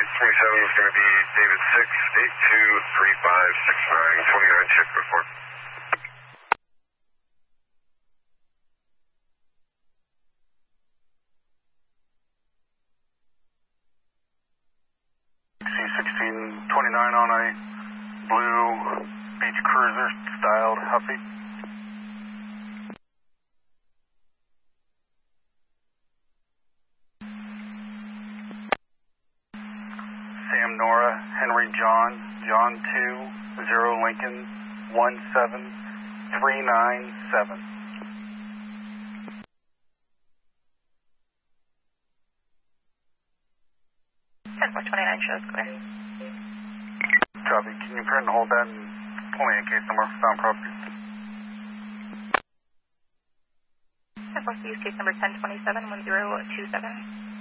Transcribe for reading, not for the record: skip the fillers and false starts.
27 is going to be David 6823569, 29, check report. C1629 on a blue beach cruiser styled Huffy. Sam Nora, Henry John, John 2, 0 Lincoln, 17397. Airport 29 shows clear. Copy. Can you print and hold that and only in case number found property? Airport use case number 1027 1027.